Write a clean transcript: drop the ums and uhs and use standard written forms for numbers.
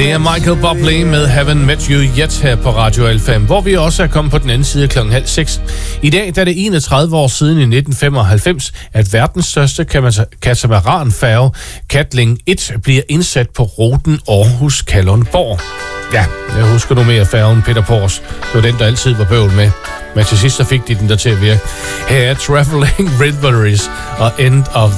Det er Michael Bublé med Haven't Met You Yet her på Radio Alfa, hvor vi også er kommet på den anden side 5:30. I dag der er det 31 år siden i 1995, at verdens største katamaranfærge, Katling 1, bliver indsat på ruten Aarhus-Kalundborg. Ja, jeg husker nu mere færgen Peter Pors. Det var den, der altid var bøvl med. Men til sidst så fik de den der til at virke. Her er Traveling Rivalries og End of